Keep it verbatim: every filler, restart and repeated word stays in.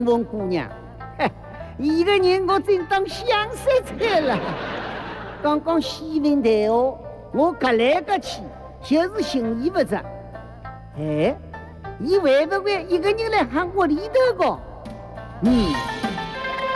问姑娘，嘿，一个人我真当想死菜了。刚刚洗完头哦，我隔来隔去，就是心意不着。哎，伊会不会一个人来喊我里头个？嗯。